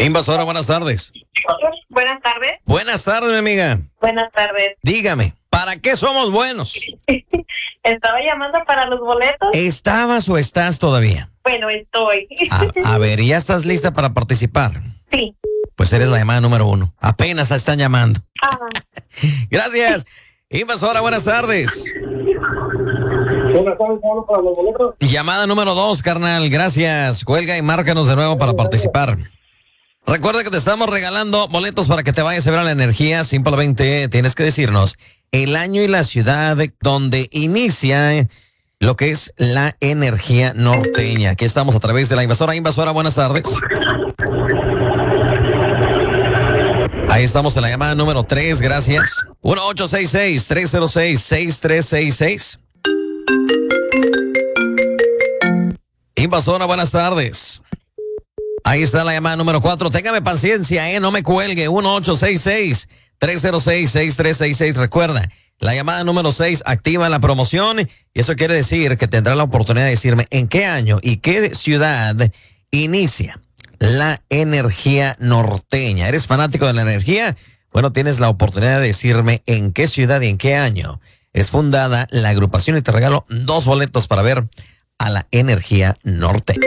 Invasora, buenas tardes. Buenas tardes. Buenas tardes, mi amiga. Buenas tardes. Dígame, ¿para qué somos buenos? Estaba llamando para los boletos. ¿Estabas o estás todavía? Bueno, estoy. A ver, ¿ya estás lista para participar? Sí. Pues eres la llamada número 1. Apenas están llamando. Ajá. Gracias. Invasora, buenas tardes. Buenas tardes, hablo para los boletos. Llamada número 2, carnal. Gracias. Cuelga y márcanos de nuevo para participar. Recuerda que te estamos regalando boletos para que te vayas a ver a la energía. Simplemente tienes que decirnos el año y la ciudad donde inicia lo que es la energía norteña. Aquí estamos a través de la Invasora. Invasora, buenas tardes. Ahí estamos en la llamada número 3, gracias. 1-866-306-6366. Invasora, buenas tardes. Ahí está la llamada número 4. Téngame paciencia, no me cuelgue. 1-866-306-6366. Recuerda, la llamada número 6 activa la promoción y eso quiere decir que tendrá la oportunidad de decirme en qué año y qué ciudad inicia la energía norteña. ¿Eres fanático de la energía? Bueno, tienes la oportunidad de decirme en qué ciudad y en qué año es fundada la agrupación y te regalo 2 boletos para ver a la energía norteña.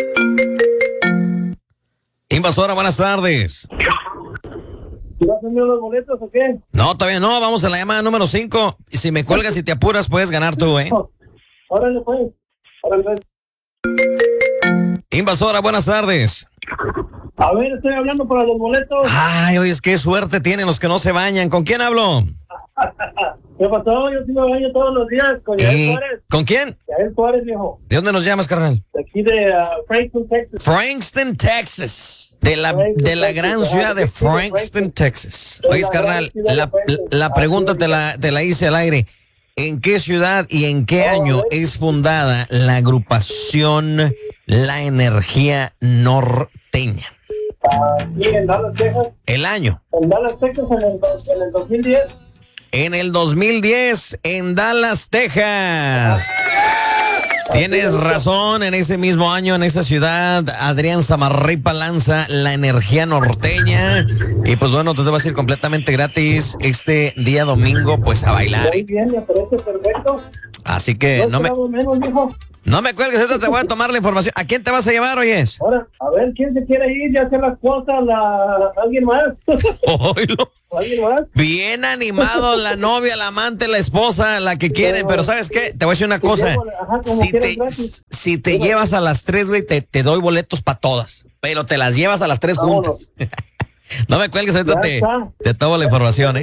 Invasora, buenas tardes. ¿Ya tenido los boletos o qué? No, todavía no. Vamos a la llamada número 5. Y si me cuelgas y te apuras, puedes ganar tú, Órale, pues. Órale, pues. Invasora, buenas tardes. A ver, estoy hablando para los boletos. Ay, oye, qué suerte tienen los que no se bañan. ¿Con quién hablo? ¿Qué pasó? Yo sí me baño todos los días con Yael Suárez. ¿Con quién? Yael Suárez, viejo. ¿De dónde nos llamas, carnal? De aquí de Frankston, Texas. Frankston, Texas. De la gran ciudad de Frankston, Texas. Oye, carnal, la pregunta te la hice al aire. ¿En qué ciudad y en qué año es fundada la agrupación La Energía Norteña? Aquí en Dallas, Texas. ¿El año? En Dallas, Texas, en el 2010. En el 2010, en Dallas, Texas. Tienes razón, en ese mismo año, en esa ciudad, Adrián Samarripa lanza La Energía Norteña. Y pues bueno, tú te vas a ir completamente gratis este día domingo, pues a bailar. Muy bien, me parece perfecto. Así que no me cuelgues, ahorita te voy a tomar la información. ¿A quién te vas a llevar, oyes? Ahora, a ver, ¿quién se quiere ir? Ya hacer las cosas, ¿alguien más? Oílo. ¿Alguien más? Bien animado, la novia, la amante, la esposa, la que quieren, pero ¿sabes qué? Te voy a decir una cosa. Si te llevas a las 3, güey, te doy boletos para todas, pero te las llevas a las 3 juntas. No me cuelgues, ahorita te tomo la información,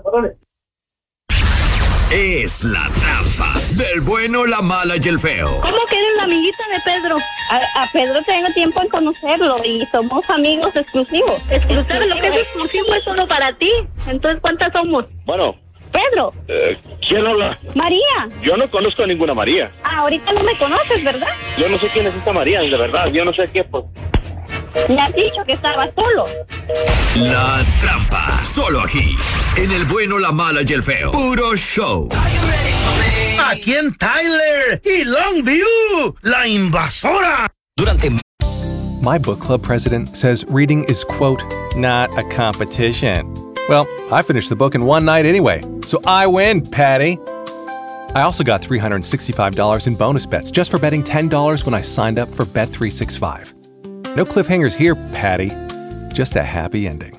Es la trampa del bueno, la mala y el feo. ¿Cómo que eres la amiguita de Pedro? A Pedro tengo tiempo en conocerlo y somos amigos exclusivos. Exclusivos, lo que es exclusivo es solo para ti. Entonces, ¿cuántas somos? Bueno. Pedro. ¿Quién habla? María. Yo no conozco a ninguna María. Ahorita no me conoces, ¿verdad? Yo no sé quién es esta María, de verdad. Yo no sé qué, pues. Me has dicho que estaba solo. La trampa, solo aquí, en el bueno, la mala y el feo. Puro show. Aquí en Tyler y Longview, la Invasora. My book club president says reading is, quote, not a competition. Well, I finished the book in one night anyway, so I win, Patty. I also got $365 in bonus bets just for betting $10 when I signed up for Bet365. No cliffhangers here, Patty. Just a happy ending.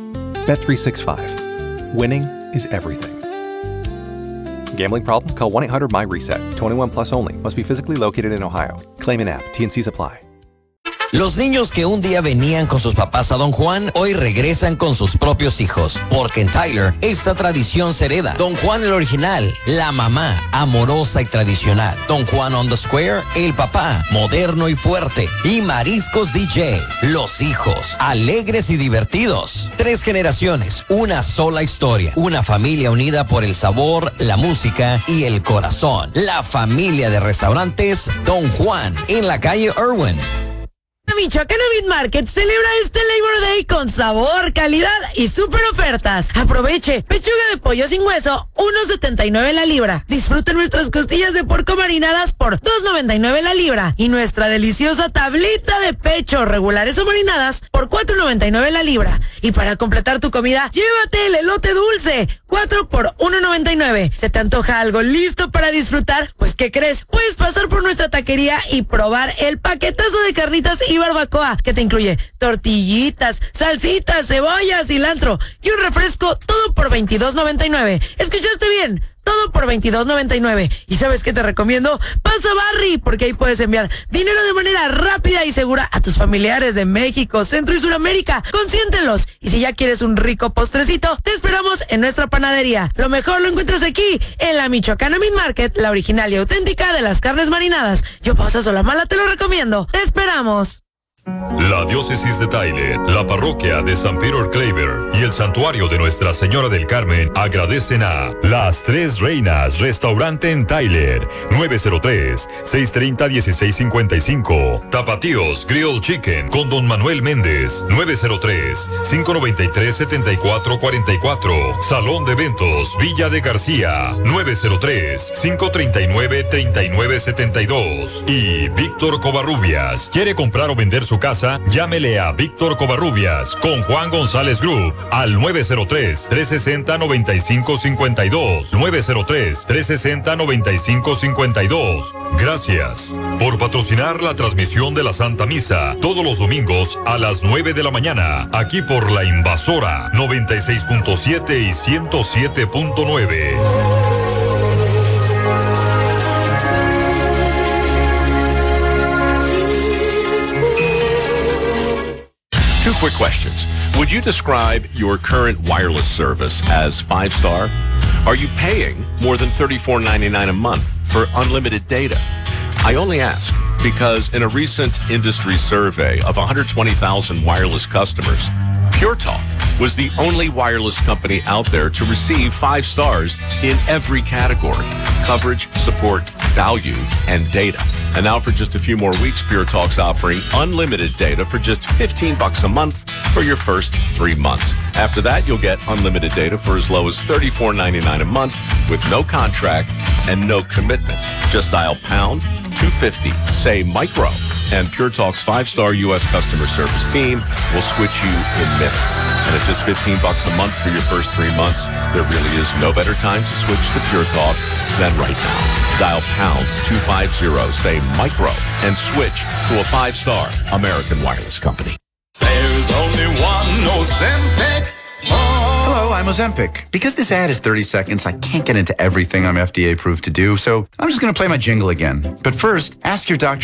Bet365. Winning is everything. Gambling problem? Call 1-800-MY-RESET. 21 plus only. Must be physically located in Ohio. Claim in app. T&Cs apply. Los niños que un día venían con sus papás a Don Juan, hoy regresan con sus propios hijos. Porque en Tyler, esta tradición se hereda. Don Juan el original, la mamá, amorosa y tradicional. Don Juan on the Square, el papá, moderno y fuerte. Y Mariscos DJ, los hijos, alegres y divertidos. 3 generaciones, una sola historia. Una familia unida por el sabor, la música y el corazón. La familia de restaurantes Don Juan, en la calle Irwin. Michoacán Meat Market celebra este Labor Day con sabor, calidad y super ofertas. Aproveche, pechuga de pollo sin hueso, 1.79 la libra. Disfrute nuestras costillas de puerco marinadas por 2.99 la libra. Y nuestra deliciosa tablita de pecho, regulares o marinadas, por 4.99 la libra. Y para completar tu comida, llévate el elote dulce, 4 por 1.99. ¿Se te antoja algo listo para disfrutar? Pues, ¿qué crees? Puedes pasar por nuestra taquería y probar el paquetazo de carnitas y barbacoa, que te incluye tortillitas, salsitas, cebolla, cilantro y un refresco, todo por $22.99. ¿Escuchaste bien? Todo por $22.99. ¿Y sabes qué te recomiendo? Pasa a Barry, porque ahí puedes enviar dinero de manera rápida y segura a tus familiares de México, Centro y Sudamérica. Consiéntelos. Y si ya quieres un rico postrecito, te esperamos en nuestra panadería. Lo mejor lo encuentras aquí, en la Michoacana Meat Market, la original y auténtica de las carnes marinadas. Yo, Pausa Solamala, te lo recomiendo. Te esperamos. La diócesis de Tyler, la parroquia de San Peter Claver y el santuario de Nuestra Señora del Carmen agradecen a Las Tres Reinas Restaurante en Tyler, 903-630-1655. Tapatíos Grill Chicken con Don Manuel Méndez, 903-593-7444. Salón de Eventos Villa de García, 903-539-3972. Y Víctor Covarrubias. ¿Quiere comprar o vender su casa? Llámele a Víctor Covarrubias con Juan González Group al 903-360-9552. 903-360-9552. Gracias por patrocinar la transmisión de la Santa Misa todos los domingos a las 9 de la mañana, aquí por La Invasora 96.7 y 107.9. Two quick questions. Would you describe your current wireless service as 5-star? Are you paying more than $34.99 a month for unlimited data? I only ask because in a recent industry survey of 120,000 wireless customers, Pure Talk was the only wireless company out there to receive 5 stars in every category: coverage, support, value, and data. And now for just a few more weeks, Pure Talk's offering unlimited data for just $15 a month for your first 3 months. After that, you'll get unlimited data for as low as $34.99 a month with no contract and no commitment. Just dial pound 250, say micro, and Pure Talk's 5-star U.S. customer service team will switch you in minutes. And at just $15 a month for your first 3 months, there really is no better time to switch to Pure Talk than right now. Dial pound 250, say micro, and switch to a 5-star American wireless company. There's only one Ozempic. Hello, I'm Ozempic. Because this ad is 30 seconds, I can't get into everything I'm FDA approved to do, so I'm just going to play my jingle again. But first, ask your doctor